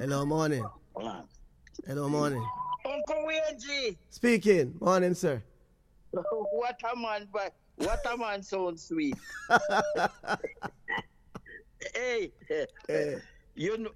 Hello, morning. Hello, morning. Uncle Wendy. Speaking. Morning, sir. What a man, but what a man sounds sweet. Hey, you know,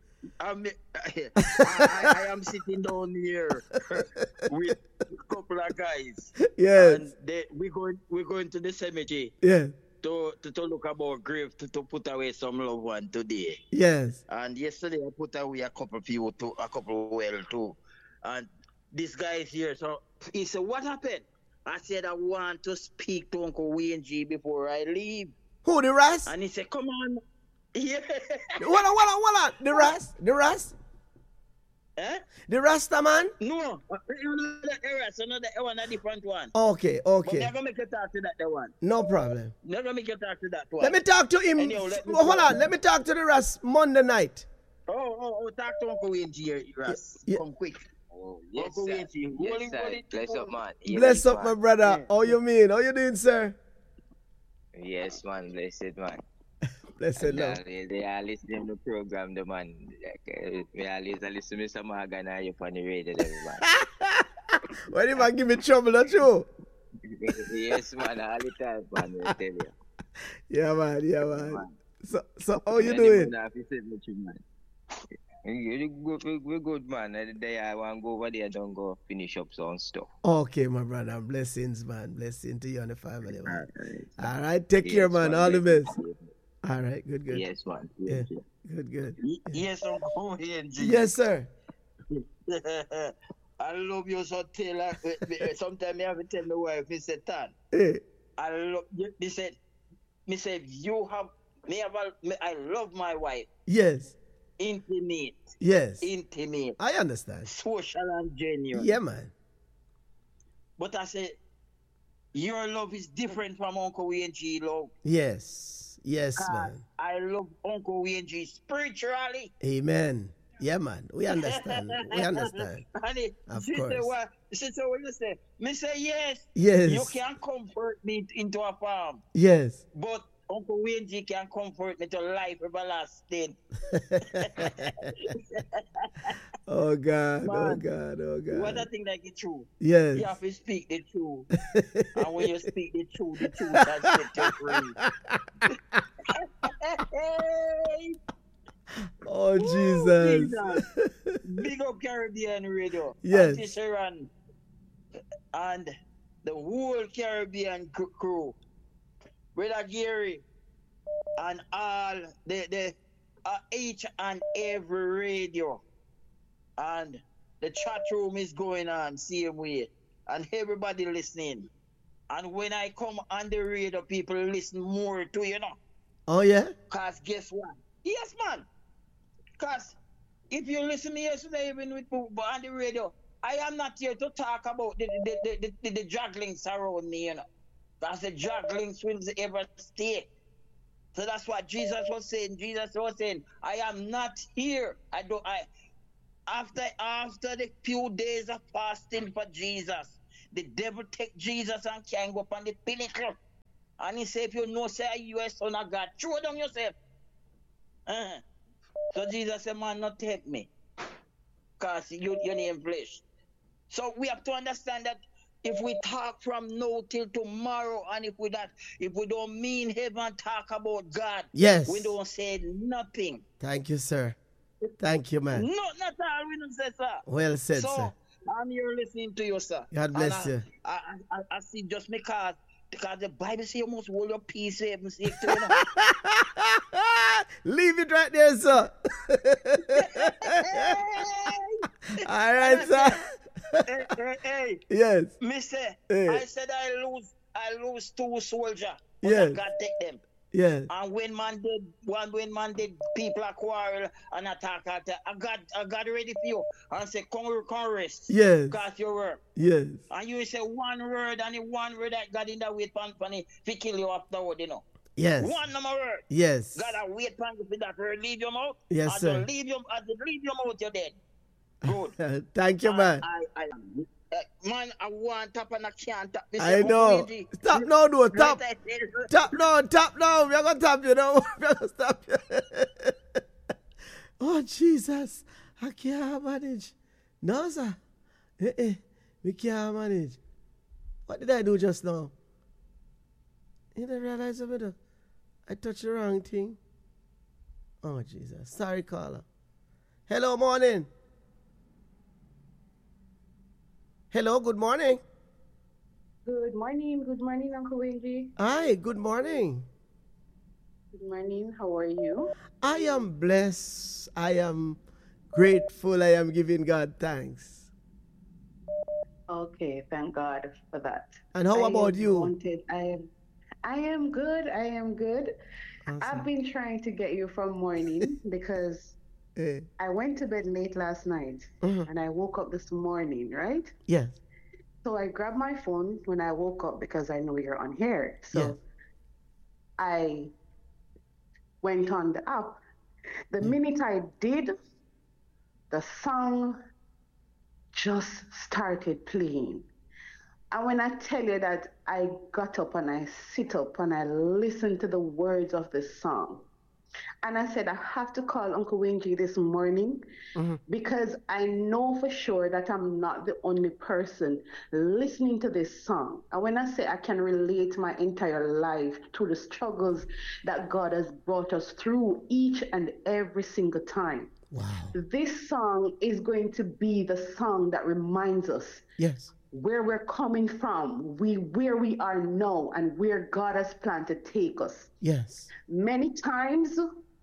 I am sitting down here with a couple of guys. Yes. And we're going to the cemetery. Yeah. To look about grave to put away some loved one today. Yes. And yesterday I put away a couple people too, a couple well too. And this guy is here, so he said, "What happened?" I said, "I want to speak to Uncle Wayne G before I leave." Who, the Ras? And he said, "Come on." Yeah. Hold on. The Ras? Eh? The Rasta man? No. Another one, a different one. Okay. But they're going to make you talk to that one. No problem. They're going to make you talk to that one. Let me talk to him. Anyhow, Hold on. Let me talk to the Ras Monday night. Oh, talk to Uncle Wayne G, Ras. Yeah. Come quick. Oh, yes, Uncle sir. Wayne G. Yes, sir. Bless up, man. Bless up, my brother. Yeah. How you mean? How you doing, sir? Yes, man. Blessed, man. Blessed love. They are listening to the program, the man. We always listen to some Morgan and you on the radio, man. Why do you man give me trouble, not you? Yes, man. All the time, man. I tell you. Yeah, man. So how you Man, doing? man, we're good, man. I want to go over there and go finish up some stuff. Okay, my brother. Blessings, man. Blessing to you and the family, man. All right. Take care, man. All the best. All right. Good. Yes, man. Yeah. Yes, Good. Yes, Uncle Wayne G. Yes, sir. I love you so Taylor. Sometimes I have to tell my wife, he said, "Tan, Hey. I love you." He said, I love my wife. Yes. Intimate. I understand. Social and genuine. Yeah, man. But I said, your love is different from Uncle Wayne G love. Yes, man. I love Uncle Wayne G spiritually. Amen. Yeah, man. We understand. And Of she course. said, "What?" She said, "What you say?" Me say, yes. Yes. You can comfort me into a farm. Yes. But Uncle Wayne G can comfort me to life everlasting. Oh God. Man, what I think that is true. Yes. You have to speak the truth. And when you speak the truth shall set you free. Oh, Jesus. Big up Caribbean Radio. Yes. Auntie Sharon and the whole Caribbean crew. Brother Gary and all the each and every radio. And the chat room is going on same way. And everybody listening. And when I come on the radio, people listen more to, you know. Oh, yeah? Because guess what? Yes, man. Because if you listen to me yesterday, even with on the radio, I am not here to talk about the jugglings around me, you know. Because the jugglings will ever stay. So that's what Jesus was saying. Jesus was saying, I am not here. After the few days of fasting for Jesus, the devil take Jesus and can go up on the pinnacle. And he say, if you know, say, you are son of God, throw down yourself. So Jesus said, man, not take me. Because you name flesh. So we have to understand that if we talk from now till tomorrow, and if we don't mean heaven, talk about God, yes, we don't say nothing. Thank you, sir. Thank you, man. No, not all we don't say, sir. Well said, so, sir. I'm here listening to you, sir. God bless you. I see just because the Bible says you must hold your peace, even say to you know. Leave it right there, sir. All right, sir. Hey. Yes. Me say, hey. I said I lose 2 soldiers. But yes. God take them. Yes. And when man did, people are quarrel and attack. I got ready for you. And say, come rest. Yes. Because your word. Yes. And you say one word, and the one word that God in the wait pan to kill you afterward, you know. Yes. One number word. Yes. God I wait pan for that word leave your mouth. Yes, sir. Leave your mouth, you're dead. Good. Thank you, man. Man, I want tap and I can't tap. I know. Stop now, though. Tap. Tap now. We're going to tap you now. We're going to stop you. Oh, Jesus. I can't manage. No, sir. We can't manage. What did I do just now? You didn't realize I touched the wrong thing. Oh, Jesus. Sorry, caller. Hello, morning. Hello, good morning. Good morning, Uncle Wendy. Hi, good morning. Good morning, how are you? I am blessed. I am grateful. I am giving God thanks. Okay, thank God for that. And how about you? I am good. Awesome. I've been trying to get you from morning because I went to bed late last night and I woke up this morning, right? Yes. So I grabbed my phone when I woke up because I know you're on here. So yes. I went on the app. The minute I did, the song just started playing. And when I tell you that I got up and I sit up and I listened to the words of the song, and I said, I have to call Uncle Wingy this morning because I know for sure that I'm not the only person listening to this song. And when I say I can relate my entire life to the struggles that God has brought us through each and every single time. Wow. This song is going to be the song that reminds us yes. where we're coming from, where we are now, and where God has planned to take us. Yes. Many times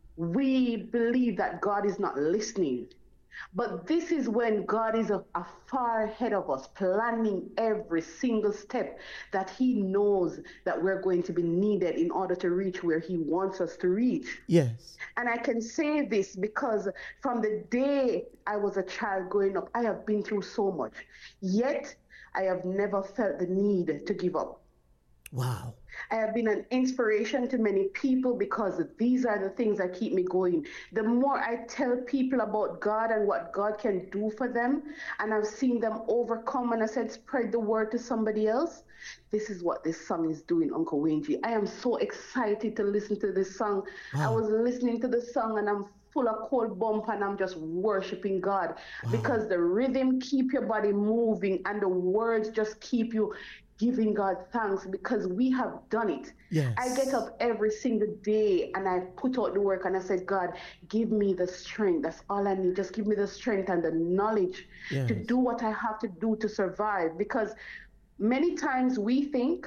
we believe that God is not listening, but this is when God is a far ahead of us, planning every single step that he knows that we're going to be needed in order to reach where he wants us to reach. Yes. And I can say this because from the day I was a child growing up, I have been through so much, yet I have never felt the need to give up. Wow. I have been an inspiration to many people because these are the things that keep me going. The more I tell people about God and what God can do for them, and I've seen them overcome, and I said, spread the word to somebody else. This is what this song is doing, Uncle Wengy. I am so excited to listen to this song. Wow. I was listening to the song and I'm full of cold bump and I'm just worshiping God because the rhythm keep your body moving and the words just keep you giving God thanks because we have done it. Yes. I get up every single day and I put out the work and I said, God, give me the strength. That's all I need. Just give me the strength and the knowledge to do what I have to do to survive, because many times we think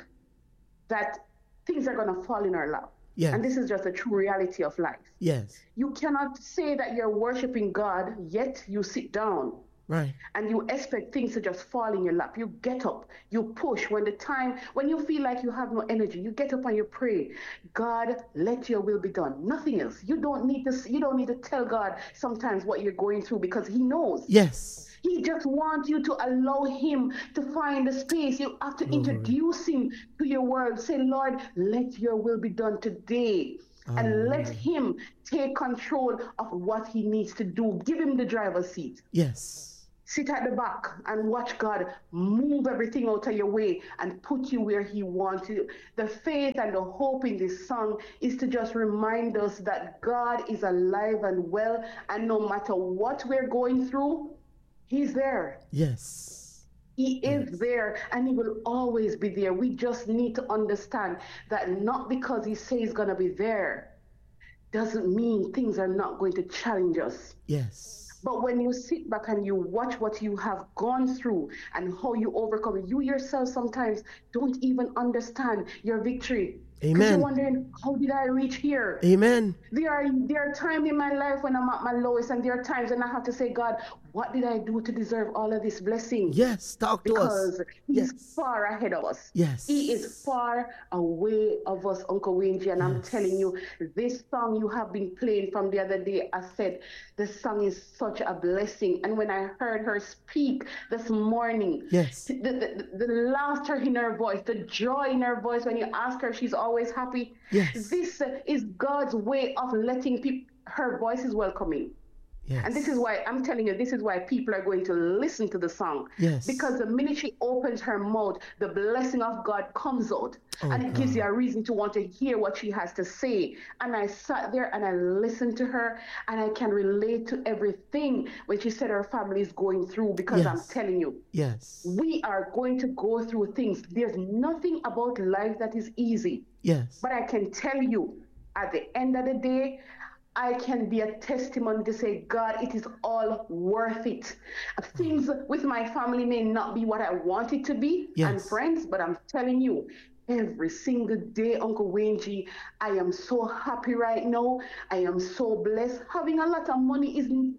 that things are going to fall in our lap. Yes. And this is just a true reality of life. Yes. You cannot say that you're worshiping God, yet you sit down. Right. And you expect things to just fall in your lap. You get up, you push. When you feel like you have no energy, you get up and you pray. God, let your will be done. Nothing else. You don't need to tell God sometimes what you're going through because he knows. Yes. He just wants you to allow him to find the space. You have to introduce him to your world. Say, Lord, let your will be done today. And let him take control of what he needs to do. Give him the driver's seat. Yes. Sit at the back and watch God move everything out of your way and put you where he wants you. The faith and the hope in this song is to just remind us that God is alive and well, and no matter what we're going through, he's there. Yes. He is there and he will always be there. We just need to understand that not because he says he's going to be there doesn't mean things are not going to challenge us. Yes. But when you sit back and you watch what you have gone through and how you overcome it, you yourself sometimes don't even understand your victory. Amen. You're wondering, how did I reach here? Amen. There are times in my life when I'm at my lowest, and there are times when I have to say, God, what did I do to deserve all of this blessing? Yes, talk to us. Because he's far ahead of us. Yes. He is far away of us, Uncle Wengy. And I'm telling you, this song you have been playing from the other day, I said, this song is such a blessing. And when I heard her speak this morning, the laughter in her voice, the joy in her voice, when you ask her, she's always happy. Yes. This is God's way of letting her voice is welcoming. Yes. And this is why I'm telling you, this is why people are going to listen to the song. Yes. Because the minute she opens her mouth, the blessing of God comes out. Oh, and it gives you God. a reason to want to hear what she has to say. And I sat there and I listened to her, and I can relate to everything when she said her family is going through, because I'm Yes. telling you, Yes. we are going to go through things. There's nothing about life that is easy. Yes. But I can tell you, at the end of the day, I can be a testimony to say, God, it is all worth it. Things with my family may not be what I want it to be, and Yes. friends, but I'm telling you, every single day, Uncle Wayne G, I am so happy right now. I am so blessed. Having a lot of money isn't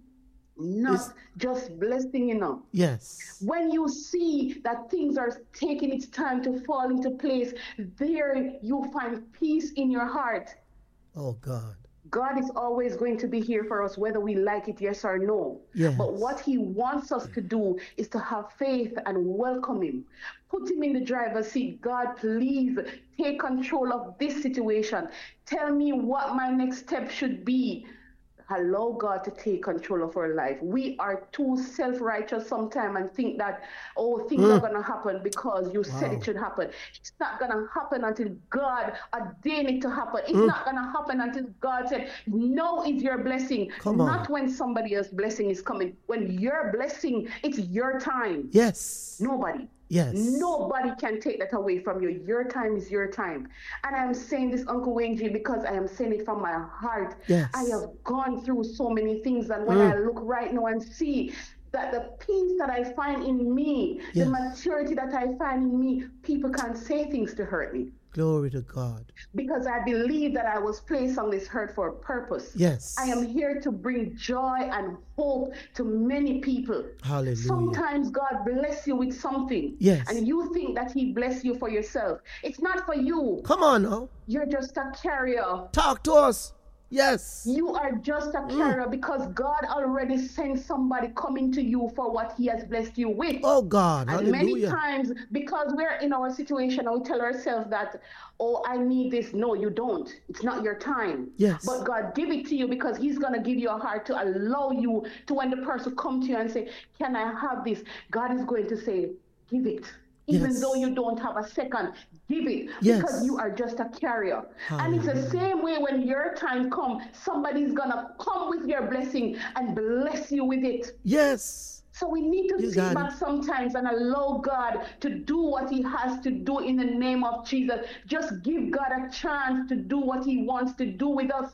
not just blessing, you know. Yes. When you see that things are taking its time to fall into place, there you find peace in your heart. Oh, God. God is always going to be here for us, whether we like it, yes or no. Yes. But what he wants us to do is to have faith and welcome him. Put him in the driver's seat. God, please take control of this situation. Tell me what my next step should be. Allow God to take control of our life. We are too self-righteous sometimes and think that, oh, things are going to happen because you said it should happen. It's not going to happen until God ordained it to happen. It's not going to happen until God said, no is your blessing. Come on. Not when somebody else's blessing is coming. When your blessing, it's your time. Yes. Nobody. Yes. Nobody can take that away from you. Your time is your time. And I'm saying this, Uncle Wayne G, because I am saying it from my heart. Yes. I have gone through so many things, and when I look right now and see that the peace that I find in me, Yes. the maturity that I find in me, people can't say things to hurt me. Glory to God. Because I believe that I was placed on this earth for a purpose. Yes. I am here to bring joy and hope to many people. Hallelujah. Sometimes God bless you with something. Yes. And you think that he bless you for yourself. It's not for you. Come on now. You're just a carrier. Talk to us. Yes. You are just a carrier because God already sent somebody coming to you for what he has blessed you with. Oh, God. And many Hallelujah. times, because we're in our situation, we tell ourselves that, oh, I need this. No, you don't. It's not your time. Yes. But God give it to you because he's going to give you a heart to allow you to, when the person come to you and say, can I have this? God is going to say, give it. Even Yes. though you don't have a second, give it. Yes. Because you are just a carrier. And it's the same way when your time comes, somebody's going to come with your blessing and bless you with it. Yes. So we need to You sit got back sometimes and allow God to do what he has to do in the name of Jesus. Just give God a chance to do what he wants to do with us.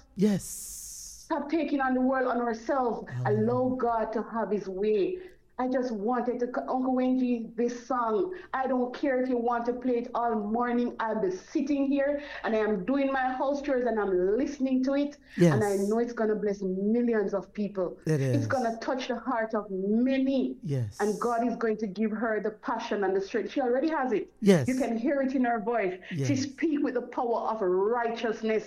Yes. Stop taking on the world on ourselves. Allow God to have his way. I just wanted to, Uncle Wayne G, this song. I don't care if you want to play it all morning. I'll be sitting here and I am doing my house chores and I'm listening to it. Yes. And I know it's going to bless millions of people. It is. It's going to touch the heart of many. Yes. And God is going to give her the passion and the strength. She already has it. Yes. You can hear it in her voice. Yes. She speaks with the power of righteousness.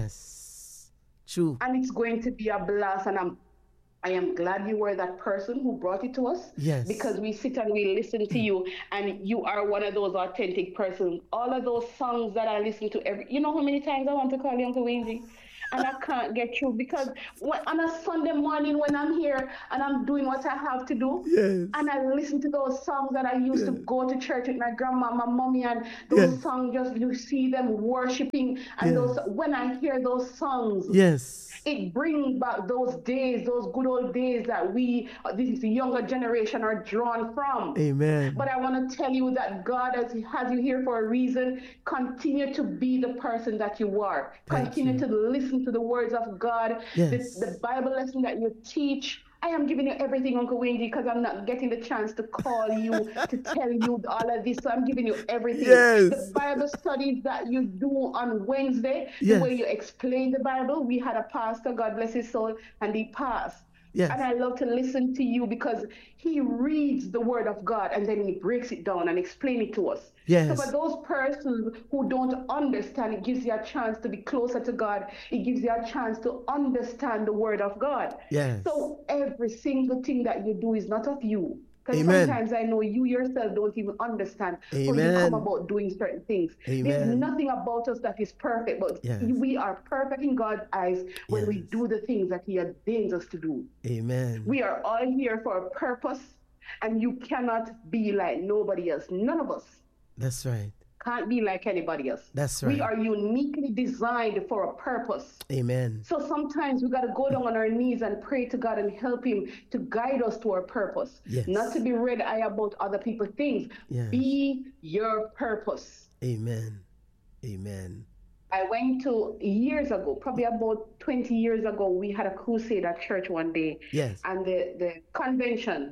Yes. True. And it's going to be a blast. And I am glad you were that person who brought it to us. Yes. Because we sit and we listen to you, and you are one of those authentic persons. All of those songs that I listen to you know how many times I want to call you Uncle Wayne G? And I can't get through because on a Sunday morning when I'm here and I'm doing what I have to do, Yes. and I listen to those songs that I used to go to church with my grandma, my mommy, and those Yes. songs, just you see them worshiping, and Yes. when I hear those songs, Yes. it brings back those days, those good old days that this younger generation are drawn from. Amen. But I want to tell you that God has you here for a reason. Continue to be the person that you are. Thank Continue you. to listen to the words of God. Yes. The Bible lesson that you teach. I am giving you everything, Uncle Wayne G, because I'm not getting the chance to call you to tell you all of this. So I'm giving you everything. Yes. The Bible studies that you do on Wednesday, Yes. the way you explain the Bible. We had a pastor, God bless his soul, and he passed. Yes. And I love to listen to you because he reads the word of God and then he breaks it down and explain it to us. Yes. So for those persons who don't understand, it gives you a chance to be closer to God. It gives you a chance to understand the word of God. Yes. So every single thing that you do is not of you. Because Amen. sometimes I know you yourself don't even understand how you Amen. come about doing certain things. There's Amen. nothing about us that is perfect, but Yes. we are perfect in God's eyes when we Yes. do the things that He ordains us to do. Amen. We are all here for a purpose, and you cannot be like nobody else. None of us That's right. can't be like anybody else. That's We right. are uniquely designed for a purpose. Amen. So sometimes we got to go down on our knees and pray to God and help Him to guide us to our purpose. Yes. Not to be red eye about other people's things. Yes. Be your purpose. Amen. Amen. I went to years ago, probably about 20 years ago, we had a crusade at church one day. Yes. And the convention,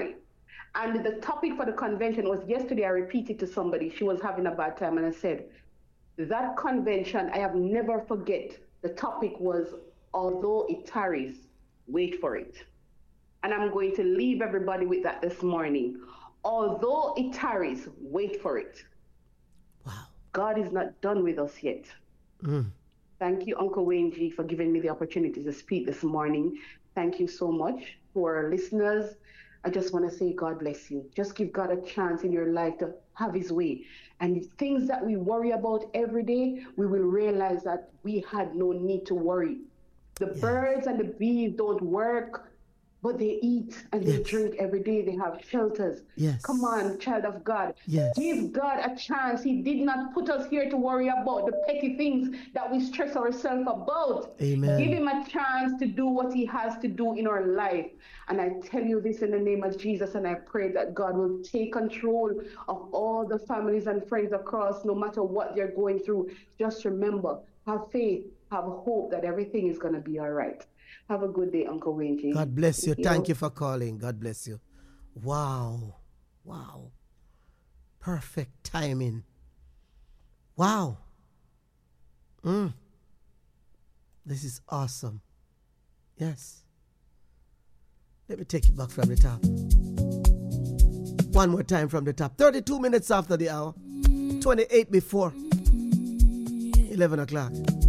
and the topic for the convention was, yesterday I repeated to somebody, she was having a bad time, and I said, that convention, I have never forget. The topic was, although it tarries, wait for it. And I'm going to leave everybody with that this morning. Although it tarries, wait for it. Wow. God is not done with us yet. Thank you, Uncle Wayne G, for giving me the opportunity to speak this morning. Thank you so much. For our listeners, I just want to say God bless you. Just give God a chance in your life to have His way. And things that we worry about every day, we will realize that we had no need to worry. The birds and the bees don't work, but they eat and they Yes. drink every day. They have shelters. Yes. Come on, child of God. Yes. Give God a chance. He did not put us here to worry about the petty things that we stress ourselves about. Amen. Give Him a chance to do what He has to do in our life. And I tell you this in the name of Jesus, and I pray that God will take control of all the families and friends across, no matter what they're going through. Just remember, have faith, have hope that everything is going to be all right. Have a good day, Uncle Wayne G. God bless you. Thank you for calling. God bless you. Wow. Wow. Perfect timing. Wow. This is awesome. Yes. Let me take it back from the top. One more time from the top. 32 minutes after the hour. 28 before 11 o'clock.